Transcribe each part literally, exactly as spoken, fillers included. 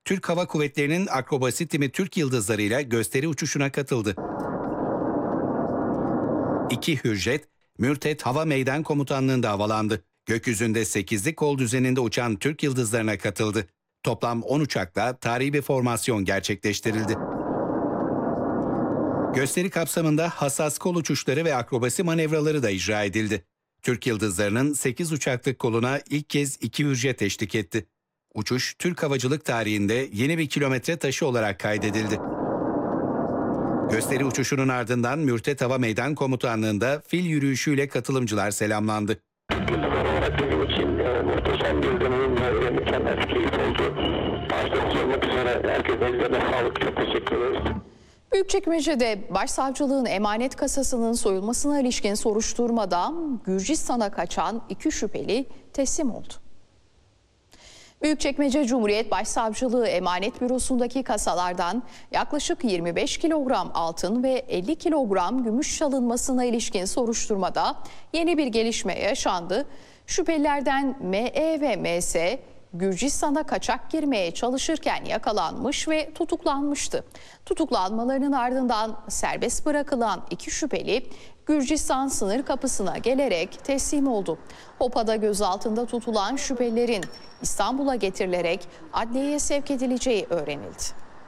Türk Hava Kuvvetleri'nin akrobasi timi Türk Yıldızları'yla gösteri uçuşuna katıldı. İki Hürjet, Mürtet Hava Meydan Komutanlığı'nda havalandı. Gökyüzünde sekizli kol düzeninde uçan Türk Yıldızları'na katıldı. Toplam on uçakla tarihi bir formasyon gerçekleştirildi. Gösteri kapsamında hassas kol uçuşları ve akrobasi manevraları da icra edildi. Türk Yıldızları'nın sekiz uçaklık koluna ilk kez iki Hürjet eşlik etti. Uçuş, Türk havacılık tarihinde yeni bir kilometre taşı olarak kaydedildi. Gösteri uçuşunun ardından Mürtet Hava Meydan Komutanlığı'nda fil yürüyüşüyle katılımcılar selamlandı. Bizim için e, muhteşem bir deneyim ve mükemmel bir keyif oldu. Başta sormak üzere herkese ellerine sağlık. Çok teşekkür ederiz. Büyükçekmece'de Başsavcılığın emanet kasasının soyulmasına ilişkin soruşturmada Gürcistan'a kaçan iki şüpheli teslim oldu. Büyükçekmece Cumhuriyet Başsavcılığı Emanet Bürosu'ndaki kasalardan yaklaşık yirmi beş kilogram altın ve elli kilogram gümüş çalınmasına ilişkin soruşturmada yeni bir gelişme yaşandı. Şüphelilerden M E ve M S Gürcistan'a kaçak girmeye çalışırken yakalanmış ve tutuklanmıştı. Tutuklanmalarının ardından serbest bırakılan iki şüpheli Gürcistan sınır kapısına gelerek teslim oldu. Hopa'da gözaltında tutulan şüphelilerin İstanbul'a getirilerek adliyeye sevk edileceği öğrenildi.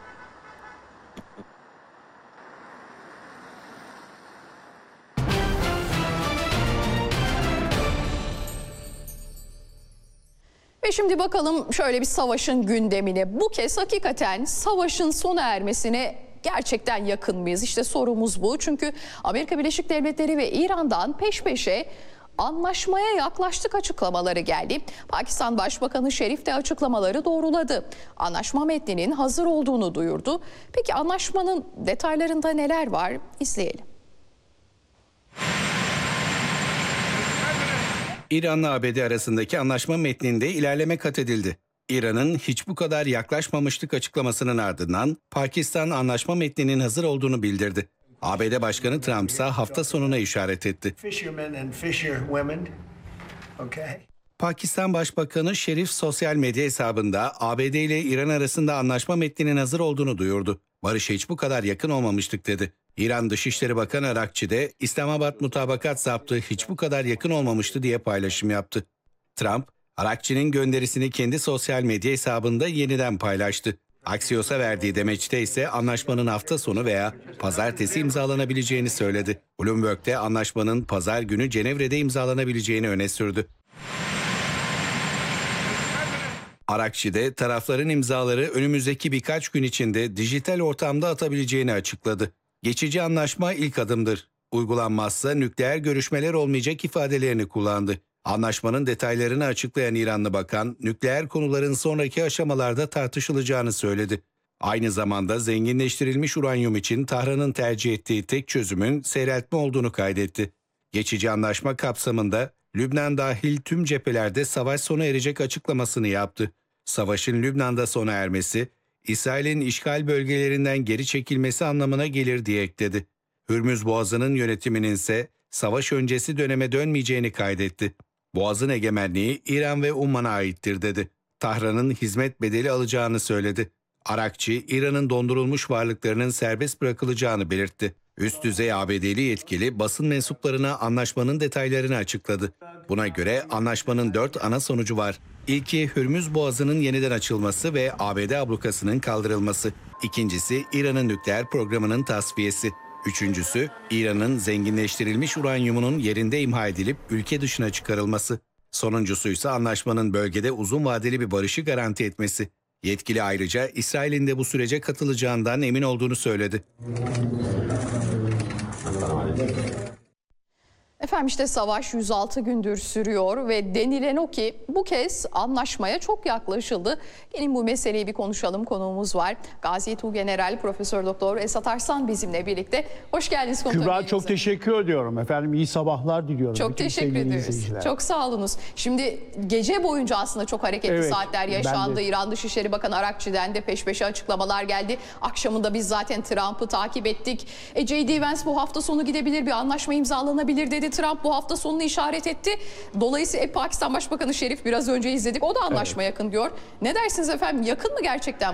Ve şimdi bakalım şöyle bir savaşın gündemine. Bu kez hakikaten savaşın sona ermesine gerçekten yakın mıyız? İşte sorumuz bu. Çünkü Amerika Birleşik Devletleri ve İran'dan peş peşe anlaşmaya yaklaştık açıklamaları geldi. Pakistan Başbakanı Şerif de açıklamaları doğruladı. Anlaşma metninin hazır olduğunu duyurdu. Peki anlaşmanın detaylarında neler var? İzleyelim. İran'la A B D arasındaki anlaşma metninde ilerleme kat edildi. İran'ın hiç bu kadar yaklaşmamışlık açıklamasının ardından Pakistan anlaşma metninin hazır olduğunu bildirdi. A B D Başkanı Trump ise hafta sonuna işaret etti. Pakistan Başbakanı Şerif sosyal medya hesabında A B D ile İran arasında anlaşma metninin hazır olduğunu duyurdu. Barışa hiç bu kadar yakın olmamıştık dedi. İran Dışişleri Bakanı Arakçi de İslamabad mutabakat zaptı hiç bu kadar yakın olmamıştı diye paylaşım yaptı. Trump, Arakçi'nin gönderisini kendi sosyal medya hesabında yeniden paylaştı. Axios'a verdiği demeçte ise anlaşmanın hafta sonu veya pazartesi imzalanabileceğini söyledi. Bloomberg'de anlaşmanın pazar günü Cenevre'de imzalanabileceğini öne sürdü. Arakçi de tarafların imzaları önümüzdeki birkaç gün içinde dijital ortamda atabileceğini açıkladı. Geçici anlaşma ilk adımdır. Uygulanmazsa nükleer görüşmeler olmayacak ifadelerini kullandı. Anlaşmanın detaylarını açıklayan İranlı bakan, nükleer konuların sonraki aşamalarda tartışılacağını söyledi. Aynı zamanda zenginleştirilmiş uranyum için Tahran'ın tercih ettiği tek çözümün seyreltme olduğunu kaydetti. Geçici anlaşma kapsamında Lübnan dahil tüm cephelerde savaş sona erecek açıklamasını yaptı. Savaşın Lübnan'da sona ermesi, İsrail'in işgal bölgelerinden geri çekilmesi anlamına gelir diye ekledi. Hürmüz Boğazı'nın yönetiminin ise savaş öncesi döneme dönmeyeceğini kaydetti. Boğaz'ın egemenliği İran ve Umman'a aittir dedi. Tahran'ın hizmet bedeli alacağını söyledi. Arakçi, İran'ın dondurulmuş varlıklarının serbest bırakılacağını belirtti. Üst düzey A B D'li yetkili basın mensuplarına anlaşmanın detaylarını açıkladı. Buna göre anlaşmanın dört ana sonucu var. İlki Hürmüz Boğazı'nın yeniden açılması ve A B D ablukasının kaldırılması. İkincisi İran'ın nükleer programının tasfiyesi. Üçüncüsü İran'ın zenginleştirilmiş uranyumunun yerinde imha edilip ülke dışına çıkarılması. Sonuncusu ise anlaşmanın bölgede uzun vadeli bir barışı garanti etmesi. Yetkili ayrıca İsrail'in de bu sürece katılacağından emin olduğunu söyledi. Efendim işte savaş yüz altı gündür sürüyor ve denilen o ki bu kez anlaşmaya çok yaklaşıldı. Gelin bu meseleyi bir konuşalım, konuğumuz var. Gazi Tuğgeneral Profesör Doktor Esat Arslan bizimle birlikte. Hoş geldiniz komutanım. Kübra çok teşekkür ediyorum efendim. İyi sabahlar diliyorum. Çok bütün teşekkür ediyoruz. Çok sağ olunuz. Şimdi gece boyunca aslında çok hareketli evet, saatler yaşandı. İran Dışişleri Bakanı Arakçi'den de peş peşe açıklamalar geldi. Akşamında biz zaten Trump'ı takip ettik. E, J D Vance bu hafta sonu gidebilir, bir anlaşma imzalanabilir dedi. Trump bu hafta sonunu işaret etti. Dolayısıyla Pakistan Başbakanı Şerif biraz önce izledik. O da anlaşma evet. yakın diyor. Ne dersiniz efendim? Yakın mı gerçekten